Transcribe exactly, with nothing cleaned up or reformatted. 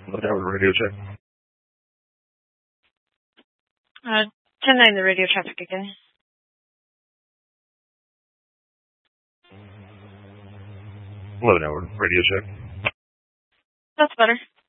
Look out, radio check. Uh, ten nine, the radio traffic again. eleven hour radio check. That's better.